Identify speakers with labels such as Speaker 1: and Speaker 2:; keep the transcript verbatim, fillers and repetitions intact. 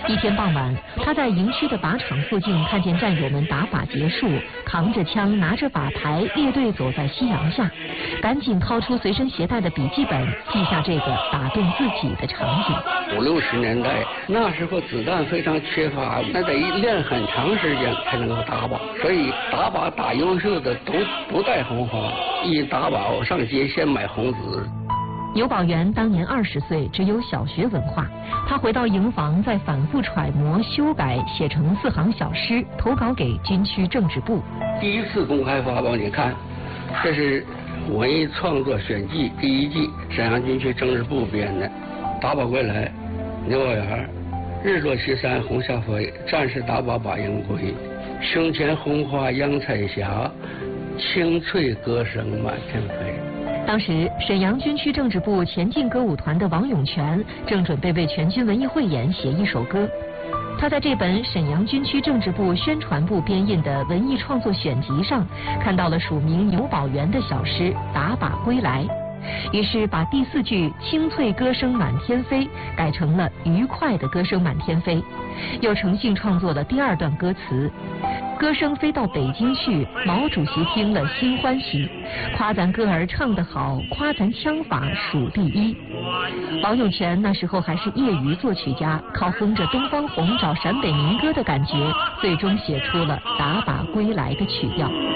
Speaker 1: 一天傍晚，他在营区的靶场附近看见战友们打靶结束，扛着枪拿着靶牌列队走在夕阳下，赶紧掏出随身携带的笔记本，记下这个打动自己的场景。
Speaker 2: 五六十年代那时候子弹非常缺乏，那得练很长时间才能够打靶，所以打靶打优秀的都不带红花，一打靶我上街先买红纸。
Speaker 1: 牛宝元当年二十岁，只有小学文化。他回到营房，再反复揣摩、修改，写成四行小诗，投稿给军区政治部。
Speaker 2: 第一次公开发表，你看，这是文艺创作选集第一季，沈阳军区政治部编的。打靶归来，牛宝元，日落西山红霞飞，战士打靶把营归。胸前红花扬彩霞，清脆歌声满天飞。
Speaker 1: 当时，沈阳军区政治部前进歌舞团的王永全正准备为全军文艺汇演写一首歌。他在这本沈阳军区政治部宣传部编印的文艺创作选集上，看到了署名牛宝元的小诗《打靶归来》，于是把第四句“清脆歌声满天飞”改成了“愉快的歌声满天飞”，又重新创作了第二段歌词。歌声飞到北京去，毛主席听了心欢喜，夸咱歌儿唱得好，夸咱枪法数第一。王永全那时候还是业余作曲家，靠哼着东方红找陕北民歌的感觉，最终写出了《打靶归来》的曲调。